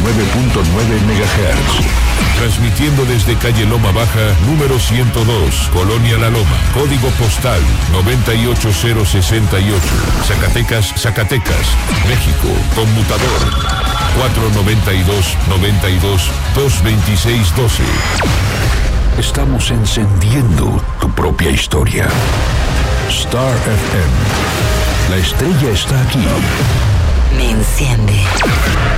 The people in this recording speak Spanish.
MHz. Transmitiendo desde calle Loma Baja, número 102, Colonia La Loma. Código postal 98068. Zacatecas, Zacatecas, México. Conmutador 492-92-226-12. Estamos encendiendo tu propia historia. Star FM. La estrella está aquí. Me enciende.